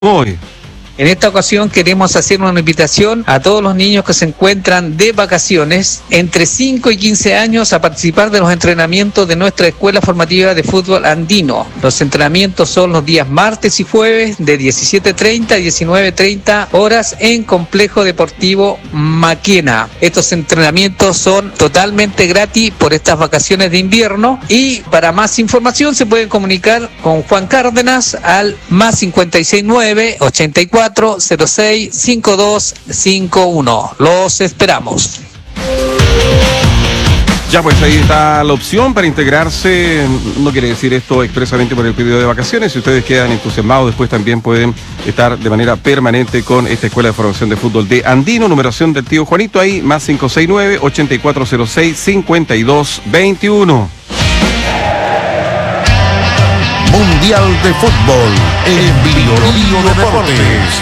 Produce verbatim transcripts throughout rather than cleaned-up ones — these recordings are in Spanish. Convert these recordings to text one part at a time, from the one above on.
Hoy. En esta ocasión queremos hacer una invitación a todos los niños que se encuentran de vacaciones entre cinco y quince años a participar de los entrenamientos de nuestra Escuela Formativa de Fútbol Andino. Los entrenamientos son los días martes y jueves de diecisiete treinta a diecinueve treinta horas en Complejo Deportivo Maquena. Estos entrenamientos son totalmente gratis por estas vacaciones de invierno y para más información se pueden comunicar con Juan Cárdenas al más cincuenta y seis nueve ochenta y cuatro cero seis cinco dos cinco uno. Los esperamos. Ya, pues ahí está la opción para integrarse. No quiere decir esto expresamente por el periodo de vacaciones. Si ustedes quedan entusiasmados, después también pueden estar de manera permanente con esta Escuela de Formación de Fútbol de Andino. Numeración del tío Juanito ahí, más cinco seis nueve ochenta y cuatro cero seis cincuenta y dos veintiuno. Mundial de Fútbol en Bio Bio Deportes.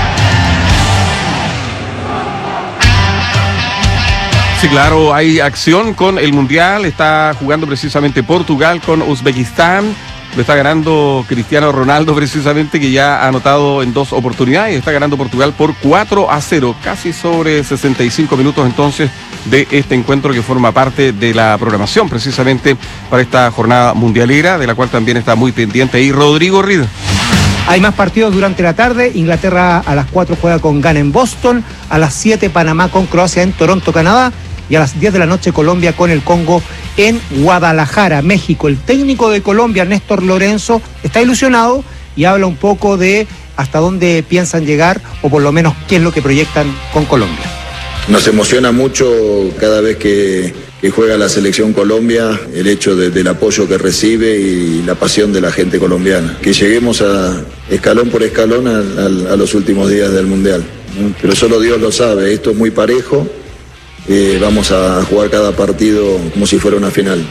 Sí, claro, hay acción con el Mundial. Está jugando precisamente Portugal con Uzbekistán. Lo está ganando Cristiano Ronaldo precisamente, que ya ha anotado en dos oportunidades. Está ganando Portugal por cuatro a cero, casi sobre sesenta y cinco minutos entonces de este encuentro que forma parte de la programación precisamente para esta jornada mundialera, de la cual también está muy pendiente ahí Rodrigo Rida. Hay más partidos durante la tarde. Inglaterra a las cuatro juega con Ghana en Boston, a las siete Panamá con Croacia en Toronto, Canadá, y a las diez de la noche Colombia con el Congo en Guadalajara, México. El técnico de Colombia, Néstor Lorenzo, está ilusionado y habla un poco de hasta dónde piensan llegar, o por lo menos qué es lo que proyectan con Colombia. Nos emociona mucho cada vez que, que juega la selección Colombia, el hecho de, del apoyo que recibe y la pasión de la gente colombiana. Que lleguemos a escalón por escalón a, a, a los últimos días del Mundial, ¿no? Pero solo Dios lo sabe, esto es muy parejo, eh, vamos a jugar cada partido como si fuera una final.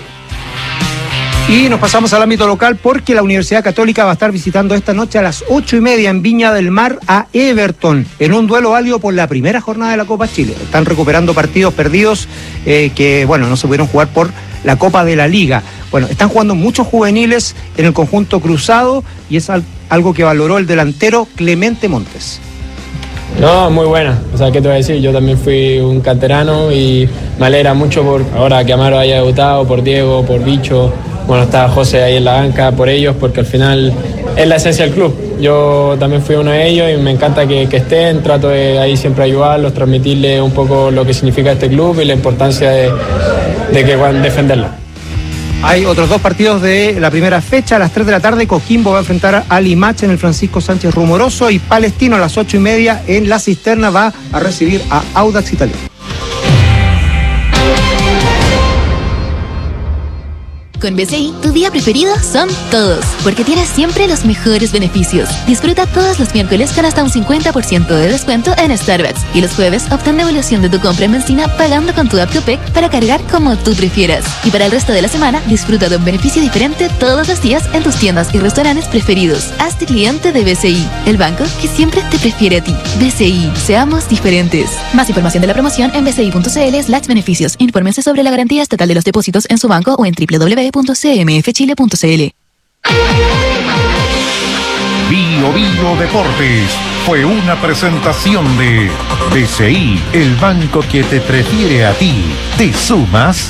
Y nos pasamos al ámbito local porque la Universidad Católica va a estar visitando esta noche a las ocho y media en Viña del Mar a Everton, en un duelo válido por la primera jornada de la Copa Chile. Están recuperando partidos perdidos eh, que, bueno, no se pudieron jugar por la Copa de la Liga. Bueno, están jugando muchos juveniles en el conjunto cruzado y es al, algo que valoró el delantero Clemente Montes. No, muy buena. O sea, ¿qué te voy a decir? Yo también fui un canterano y me alegra mucho por ahora que Amaro haya debutado, por Diego, por Bicho. Bueno, está José ahí en la banca por ellos, porque al final es la esencia del club. Yo también fui uno de ellos y me encanta que, que estén. Trato de ahí siempre ayudarlos, transmitirles un poco lo que significa este club y la importancia de, de que puedan defenderlo. Hay otros dos partidos de la primera fecha. A las tres de la tarde, Coquimbo va a enfrentar a Limache en el Francisco Sánchez Rumoroso, y Palestino a las ocho y media en La Cisterna va a recibir a Audax Italiano. Con B C I, tu día preferido son todos, porque tienes siempre los mejores beneficios. Disfruta todos los miércoles con hasta un cincuenta por ciento de descuento en Starbucks, y los jueves obtén devolución de tu compra en benzina pagando con tu app Copec para cargar como tú prefieras. Y para el resto de la semana, disfruta de un beneficio diferente todos los días en tus tiendas y restaurantes preferidos. Hazte cliente de B C I, el banco que siempre te prefiere a ti. B C I, seamos diferentes. Más información de la promoción en bci.cl slash beneficios. Infórmense sobre la garantía estatal de los depósitos en su banco o en doble u doble u doble u punto c m f chile punto c l. Bio Bio Deportes fue una presentación de B C I, el banco que te prefiere a ti. ¿Te sumas?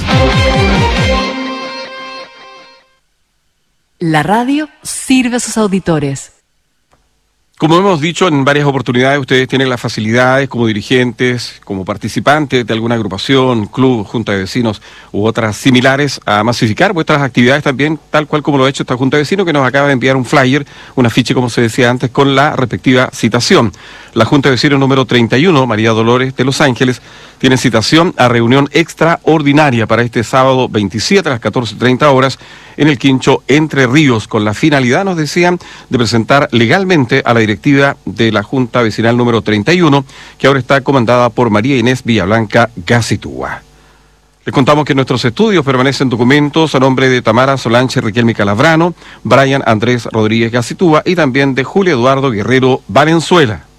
La radio sirve a sus auditores. Como hemos dicho en varias oportunidades, ustedes tienen las facilidades como dirigentes, como participantes de alguna agrupación, club, junta de vecinos u otras similares a masificar vuestras actividades también, tal cual como lo ha hecho esta junta de vecinos, que nos acaba de enviar un flyer, un afiche, como se decía antes, con la respectiva citación. La junta de vecinos número treinta y uno, María Dolores de Los Ángeles, tiene citación a reunión extraordinaria para este sábado veintisiete a las catorce treinta horas en el Quincho Entre Ríos, con la finalidad, nos decían, de presentar legalmente a la directiva de la Junta Vecinal número treinta y uno, que ahora está comandada por María Inés Villablanca Gacitúa. Les contamos que nuestros estudios permanecen documentos a nombre de Tamara Solange Riquelme Calabrano, Brian Andrés Rodríguez Gacitúa y también de Julio Eduardo Guerrero Valenzuela.